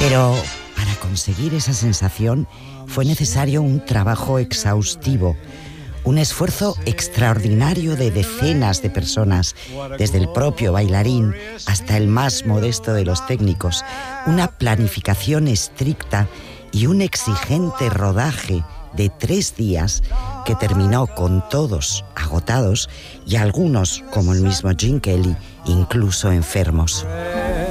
Pero para conseguir esa sensación fue necesario un trabajo exhaustivo, un esfuerzo extraordinario de decenas de personas, desde el propio bailarín hasta el más modesto de los técnicos, una planificación estricta y un exigente rodaje de 3 días que terminó con todos agotados y algunos, como el mismo Gene Kelly, incluso enfermos.